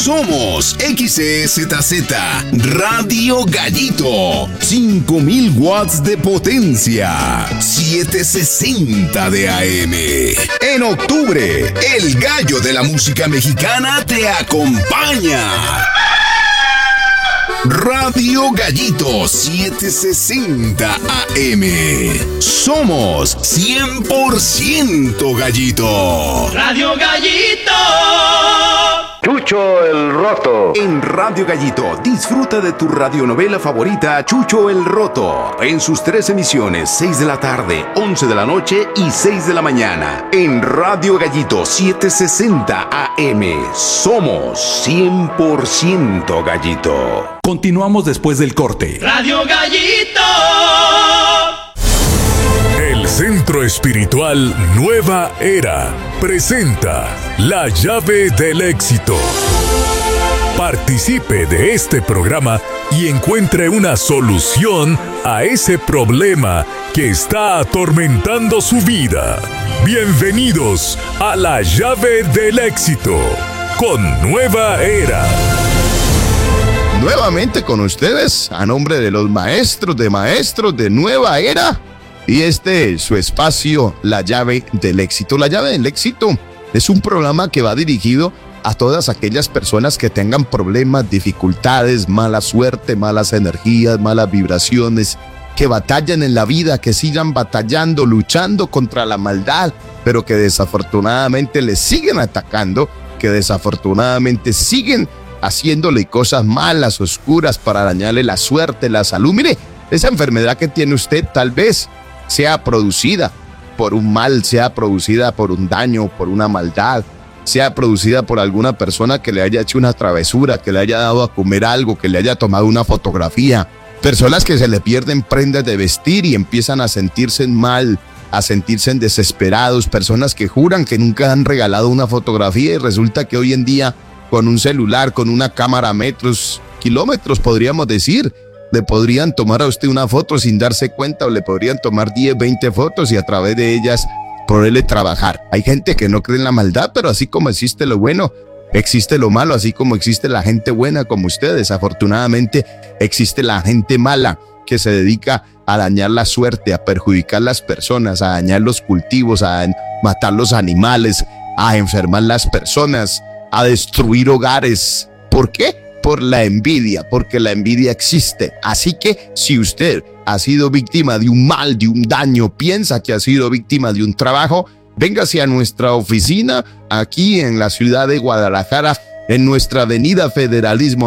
Somos XEZZ Radio Gallito, 5000 watts de potencia, 760 de AM. En octubre, el gallo de la música mexicana te acompaña. Radio Gallito 760 AM. Somos 100% Gallito. Radio Gallito. Chucho el Roto. En Radio Gallito, disfruta de tu radionovela favorita, Chucho el Roto, en sus 3 emisiones, 6 de la tarde, 11 de la noche y 6 de la mañana. En Radio Gallito 760 AM, somos 100% Gallito. Continuamos después del corte. Radio Gallito. El Centro Espiritual Nueva Era presenta La Llave del Éxito. Participe de este programa y encuentre una solución a ese problema que está atormentando su vida. Bienvenidos a La Llave del Éxito con Nueva Era. Nuevamente con ustedes, a nombre de los maestros de Nueva Era. Y este es su espacio, La Llave del Éxito. La Llave del Éxito es un programa que va dirigido a todas aquellas personas que tengan problemas, dificultades, mala suerte, malas energías, malas vibraciones, que batallan en la vida, que sigan batallando, luchando contra la maldad, pero que desafortunadamente les siguen atacando, que desafortunadamente siguen haciéndole cosas malas, oscuras, para dañarle la suerte, la salud. Mire, esa enfermedad que tiene usted tal vez sea producida por un mal, sea producida por un daño, por una maldad, sea producida por alguna persona que le haya hecho una travesura, que le haya dado a comer algo, que le haya tomado una fotografía. Personas que se le pierden prendas de vestir y empiezan a sentirse mal, a sentirse desesperados. Personas que juran que nunca han regalado una fotografía y resulta que hoy en día con un celular, con una cámara a metros, kilómetros podríamos decir, le podrían tomar a usted una foto sin darse cuenta, o le podrían tomar 10, 20 fotos y a través de ellas poderle trabajar. Hay gente que no cree en la maldad, pero así como existe lo bueno, existe lo malo, así como existe la gente buena como ustedes. Desafortunadamente existe la gente mala que se dedica a dañar la suerte, a perjudicar las personas, a dañar los cultivos, a matar los animales, a enfermar las personas, a destruir hogares. ¿Por qué? Por la envidia, porque la envidia existe. Así que si usted ha sido víctima de un mal, de un daño, piensa que ha sido víctima de un trabajo, véngase a nuestra oficina aquí en la ciudad de Guadalajara, en nuestra Avenida Federalismo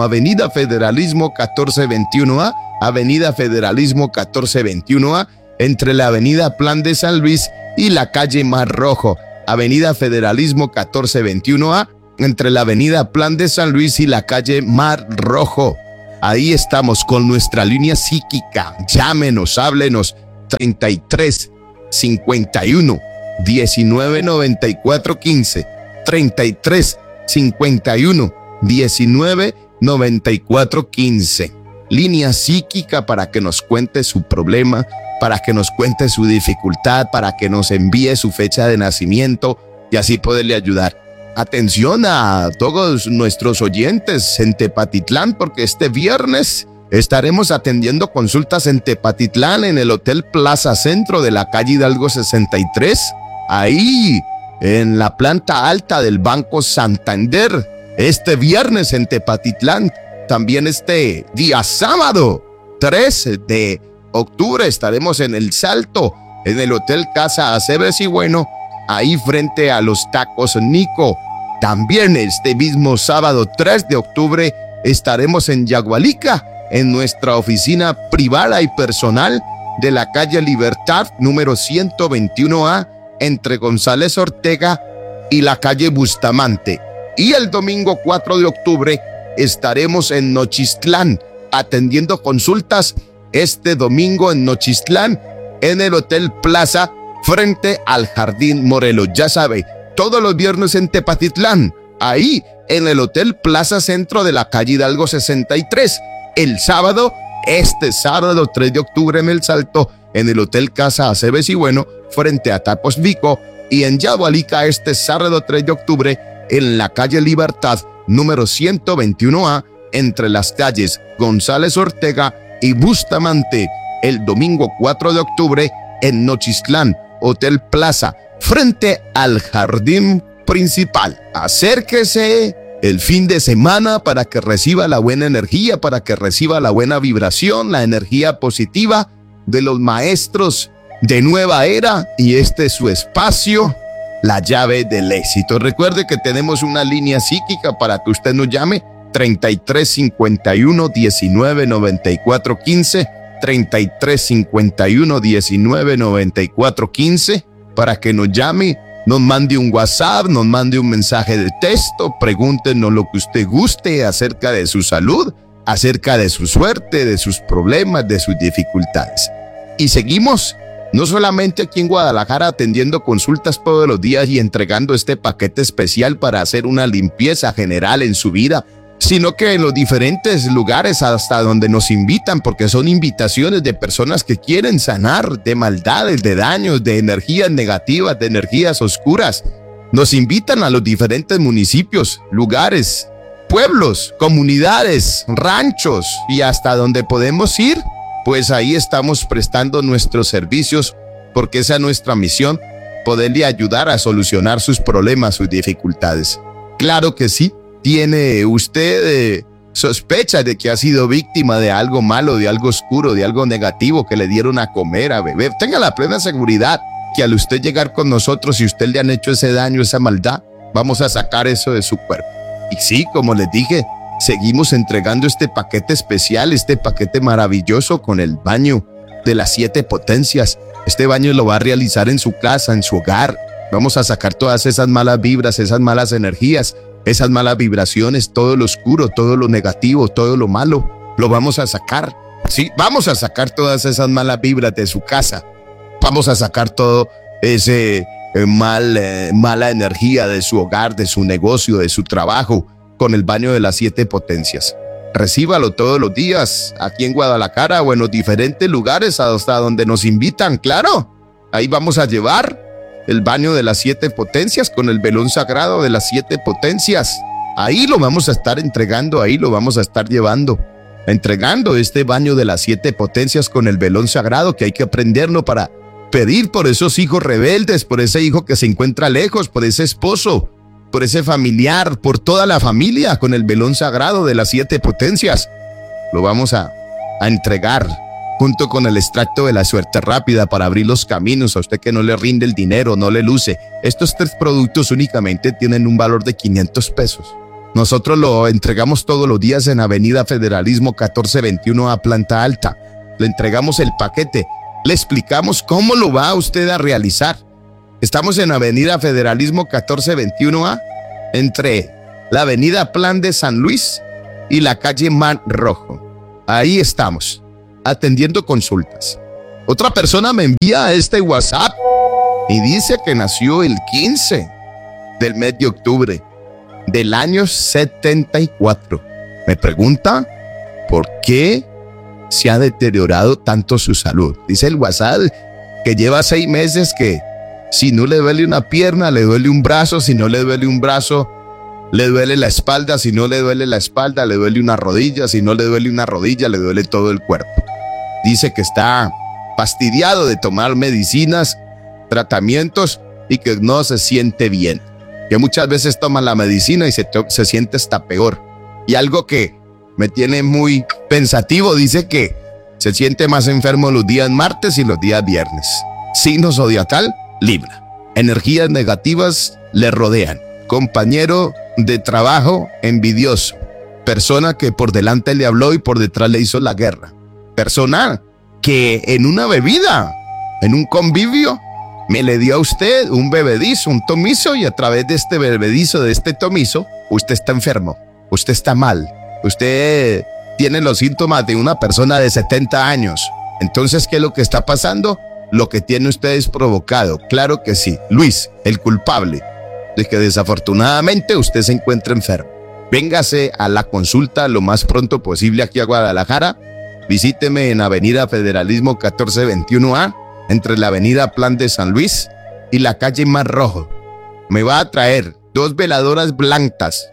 1421A, Avenida Federalismo 1421A, entre la Avenida Plan de San Luis y la calle Mar Rojo. Avenida Federalismo 1421A, entre la Avenida Plan de San Luis y la calle Mar Rojo. Ahí estamos con nuestra línea psíquica. Llámenos, háblenos. 33 51 19 94 15. 33 51 19 94 15. Línea psíquica para que nos cuente su problema, para que nos cuente su dificultad, para que nos envíe su fecha de nacimiento y así poderle ayudar. Atención a todos nuestros oyentes en Tepatitlán, porque este viernes estaremos atendiendo consultas en Tepatitlán, en el Hotel Plaza Centro de la calle Hidalgo 63, ahí en la planta alta del Banco Santander. Este viernes en Tepatitlán, también este día sábado 3 de octubre estaremos en El Salto, en el Hotel Casa Aceves y Bueno, ahí frente a los tacos Nico. También este mismo sábado 3 de octubre estaremos en Yagualica, en nuestra oficina privada y personal de la calle Libertad, número 121A, entre González Ortega y la calle Bustamante. Y el domingo 4 de octubre estaremos en Nochistlán, atendiendo consultas este domingo en Nochistlán, en el Hotel Plaza, frente al Jardín Morelos. Ya sabe, todos los viernes en Tepatitlán, ahí en el Hotel Plaza Centro de la calle Hidalgo 63. El sábado, este sábado 3 de octubre en El Salto, en el Hotel Casa Aceves y Bueno, frente a Tacos Vico. Y en Yagualica este sábado 3 de octubre en la calle Libertad, número 121A, entre las calles González Ortega y Bustamante, el domingo 4 de octubre en Nochistlán, Hotel Plaza, frente al jardín principal. Acérquese el fin de semana para que reciba la buena energía, para que reciba la buena vibración, la energía positiva de los maestros de nueva era, y este es su espacio, la llave del éxito. Recuerde que tenemos una línea psíquica para que usted nos llame, 3351 19 94 15, 3351 19 94 15, para que nos llame, nos mande un WhatsApp, nos mande un mensaje de texto, pregúntenos lo que usted guste acerca de su salud, acerca de su suerte, de sus problemas, de sus dificultades. Y seguimos no solamente aquí en Guadalajara atendiendo consultas todos los días y entregando este paquete especial para hacer una limpieza general en su vida, sino que en los diferentes lugares hasta donde nos invitan, porque son invitaciones de personas que quieren sanar de maldades, de daños, de energías negativas, de energías oscuras. Nos invitan a los diferentes municipios, lugares, pueblos, comunidades, ranchos, y hasta donde podemos ir, pues ahí estamos prestando nuestros servicios, porque esa es nuestra misión, poderle ayudar a solucionar sus problemas, sus dificultades. Claro que sí. ¿Tiene usted sospecha de que ha sido víctima de algo malo, de algo oscuro, de algo negativo que le dieron a comer, a beber? Tenga la plena seguridad que al usted llegar con nosotros, si usted le han hecho ese daño, esa maldad, vamos a sacar eso de su cuerpo. Y sí, como les dije, seguimos entregando este paquete especial, este paquete maravilloso con el baño de las 7 potencias. Este baño lo va a realizar en su casa, en su hogar. Vamos a sacar todas esas malas vibras, esas malas energías, esas malas vibraciones, todo lo oscuro, todo lo negativo, todo lo malo, lo vamos a sacar. Sí, vamos a sacar todas esas malas vibras de su casa. Vamos a sacar todo ese mala energía de su hogar, de su negocio, de su trabajo, con el baño de las 7 potencias. Recíbalo todos los días aquí en Guadalajara o en los diferentes lugares hasta donde nos invitan, claro. Ahí vamos a llevar el baño de las 7 potencias con el velón sagrado de las 7 potencias. Ahí lo vamos a estar entregando, ahí lo vamos a estar llevando, entregando este baño de las 7 potencias con el velón sagrado, que hay que aprenderlo para pedir por esos hijos rebeldes, por ese hijo que se encuentra lejos, por ese esposo, por ese familiar, por toda la familia, con el velón sagrado de las 7 potencias. Lo vamos a entregar junto con el extracto de la suerte rápida para abrir los caminos a usted que no le rinde el dinero, no le luce. Estos 3 productos únicamente tienen un valor de 500 pesos. Nosotros lo entregamos todos los días en Avenida Federalismo 1421 a planta alta. Le entregamos el paquete, le explicamos cómo lo va usted a realizar. Estamos en Avenida Federalismo 1421A, entre la Avenida Plan de San Luis y la calle Mar Rojo. Ahí estamos, atendiendo consultas. Otra persona me envía este WhatsApp y dice que nació el 15 del mes de octubre del año 74. Me pregunta por qué se ha deteriorado tanto su salud. Dice el WhatsApp que lleva 6 meses que si no le duele una pierna, le duele un brazo, si no le duele un brazo, le duele la espalda, si no le duele la espalda, le duele una rodilla, si no le duele una rodilla, le duele todo el cuerpo. Dice que está fastidiado de tomar medicinas, tratamientos y que no se siente bien. Que muchas veces toma la medicina y se siente hasta peor. Y algo que me tiene muy pensativo, dice que se siente más enfermo los días martes y los días viernes. Signo zodiacal, Libra. Energías negativas le rodean. Compañero de trabajo envidioso. Persona que por delante le habló y por detrás le hizo la guerra. Persona que en una bebida, en un convivio, me le dio a usted un bebedizo, un tomizo, y a través de este bebedizo, de este tomizo, usted está enfermo, usted está mal, usted tiene los síntomas de una persona de 70 años. Entonces, ¿qué es lo que está pasando? Lo que tiene usted es provocado, claro que sí. Luis, el culpable de que desafortunadamente usted se encuentra enfermo. Véngase a la consulta lo más pronto posible aquí a Guadalajara. Visíteme en Avenida Federalismo 1421A, entre la Avenida Plan de San Luis y la calle Mar Rojo. Me va a traer 2 veladoras blancas,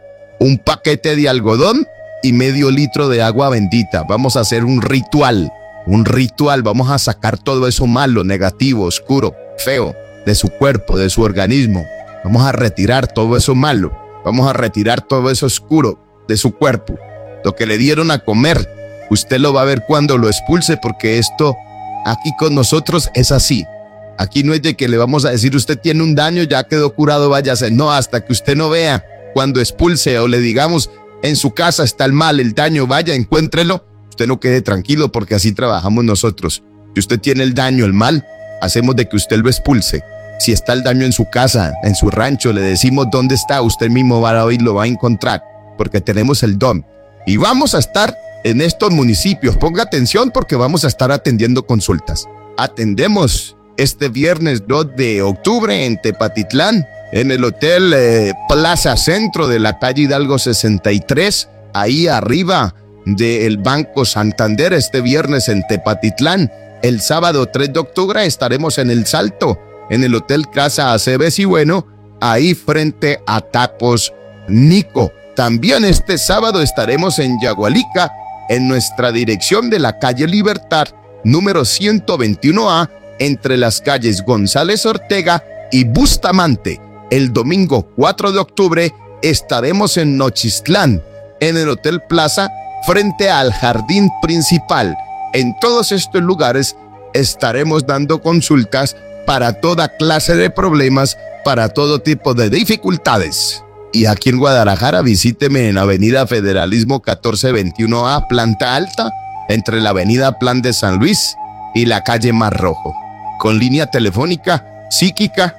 un paquete de algodón y medio litro de agua bendita. Vamos a hacer un ritual, vamos a sacar todo eso malo, negativo, oscuro, feo, de su cuerpo, de su organismo. Vamos a retirar todo eso malo, vamos a retirar todo eso oscuro de su cuerpo. Lo que le dieron a comer, usted lo va a ver cuando lo expulse, porque esto aquí con nosotros es así. Aquí no es de que le vamos a decir, usted tiene un daño, ya quedó curado, váyase. No, hasta que usted no vea cuando expulse o le digamos, en su casa está el mal, el daño, vaya, encuéntrelo. Usted no quede tranquilo, porque así trabajamos nosotros. Si usted tiene el daño, el mal, hacemos de que usted lo expulse. Si está el daño en su casa, en su rancho, le decimos dónde está, usted mismo va a ir, lo va a encontrar, porque tenemos el don. Y vamos a estar en estos municipios. Ponga atención, porque vamos a estar atendiendo consultas. Atendemos este viernes 2 de octubre en Tepatitlán, en el Hotel Plaza Centro de la calle Hidalgo 63, ahí arriba del Banco Santander, este viernes en Tepatitlán. El sábado 3 de octubre estaremos en El Salto, en el Hotel Casa Aceves y Bueno, ahí frente a Tacos Nico. También este sábado estaremos en Yagualica, en nuestra dirección de la calle Libertad, número 121A, entre las calles González Ortega y Bustamante. El domingo 4 de octubre estaremos en Nochistlán, en el Hotel Plaza, frente al Jardín Principal. En todos estos lugares estaremos dando consultas para toda clase de problemas, para todo tipo de dificultades. Y aquí en Guadalajara, visíteme en Avenida Federalismo 1421A, planta alta, entre la Avenida Plan de San Luis y la calle Mar Rojo. Con línea telefónica psíquica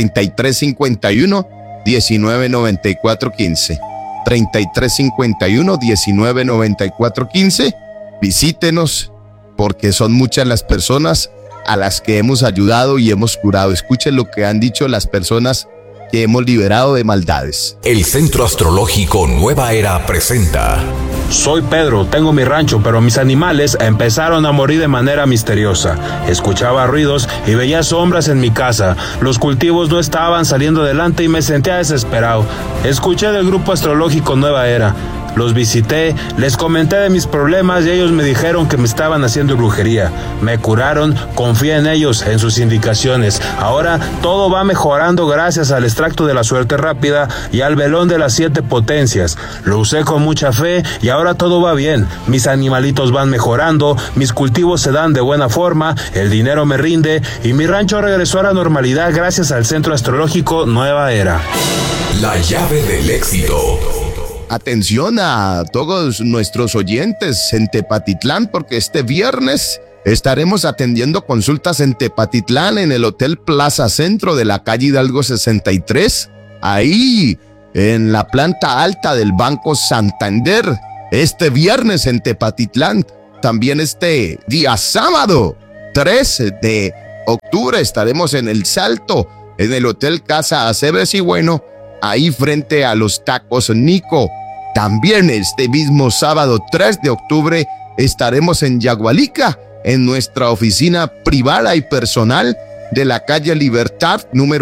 3351-199415. 3351-199415. Visítenos, porque son muchas las personas a las que hemos ayudado y hemos curado. Escuchen lo que han dicho las personas que hemos liberado de maldades. El Centro Astrológico Nueva Era presenta. Soy Pedro, tengo mi rancho, pero mis animales empezaron a morir de manera misteriosa. Escuchaba ruidos y veía sombras en mi casa. Los cultivos no estaban saliendo adelante y me sentía desesperado. Escuché del grupo astrológico Nueva Era. Los visité, les comenté de mis problemas y ellos me dijeron que me estaban haciendo brujería. Me curaron, confié en ellos, en sus indicaciones. Ahora todo va mejorando gracias al extracto de la suerte rápida y al velón de las 7 potencias. Lo usé con mucha fe y ahora todo va bien. Mis animalitos van mejorando, mis cultivos se dan de buena forma, el dinero me rinde y mi rancho regresó a la normalidad gracias al Centro Astrológico Nueva Era. La llave del éxito. Atención a todos nuestros oyentes en Tepatitlán, porque este viernes estaremos atendiendo consultas en Tepatitlán, en el Hotel Plaza Centro de la calle Hidalgo 63, ahí en la planta alta del Banco Santander. Este viernes en Tepatitlán, también este día sábado 3 de octubre estaremos en El Salto, en el Hotel Casa Aceves y Bueno, ahí frente a los Tacos Nico. También este mismo sábado 3 de octubre estaremos en Yagualica, en nuestra oficina privada y personal de la calle Libertad, número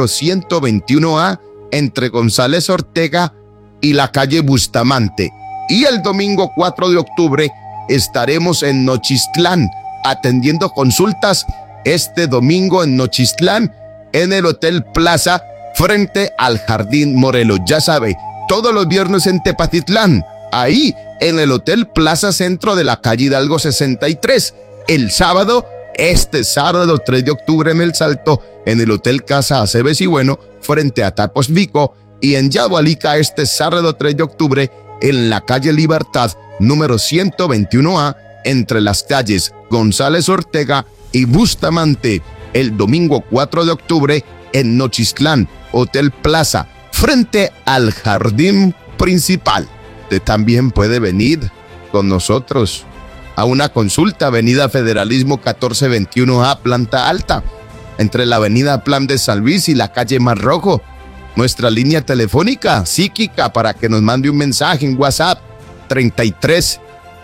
121A, entre González Ortega y la calle Bustamante. Y el domingo 4 de octubre estaremos en Nochistlán, atendiendo consultas este domingo en Nochistlán, en el Hotel Plaza, frente al Jardín Morelos. Ya sabe, todos los viernes en Tepatitlán, ahí en el Hotel Plaza Centro de la calle Hidalgo 63. El sábado, este sábado 3 de octubre en El Salto, en el Hotel Casa Aceves y Bueno, frente a Tacos Nico. Y en Yagualica, este sábado 3 de octubre, en la calle Libertad, número 121A, entre las calles González Ortega y Bustamante. El domingo 4 de octubre, en Nochistlán, Hotel Plaza, frente al Jardín Principal. Usted también puede venir con nosotros a una consulta, Avenida Federalismo 1421A, planta alta, entre la Avenida Plan de San Luis y la calle Mar Rojo. Nuestra línea telefónica psíquica para que nos mande un mensaje en WhatsApp, 33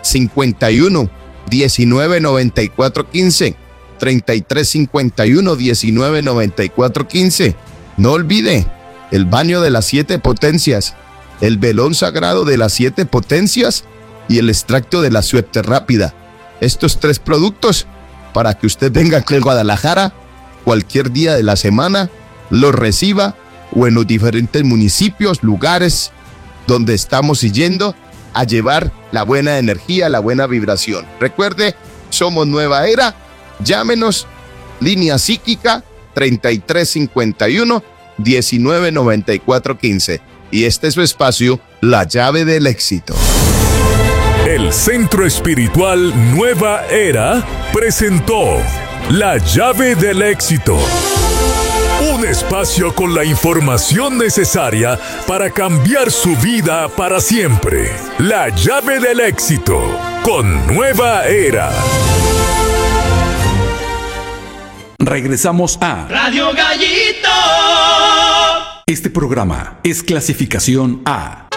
51 19 94 15, 33 51 19 94 15. No olvide el baño de las 7 potencias, el velón sagrado de las 7 potencias y el extracto de la suerte rápida. Estos 3 productos para que usted venga aquí a Guadalajara cualquier día de la semana, los reciba o en los diferentes municipios, lugares donde estamos yendo a llevar la buena energía, la buena vibración. Recuerde, somos Nueva Era, llámenos, línea psíquica 3351-199415. Y este es su espacio, La Llave del Éxito. El Centro Espiritual Nueva Era presentó La Llave del Éxito. Un espacio con la información necesaria para cambiar su vida para siempre. La Llave del Éxito con Nueva Era. Regresamos a Radio Gallito. Este programa es clasificación A,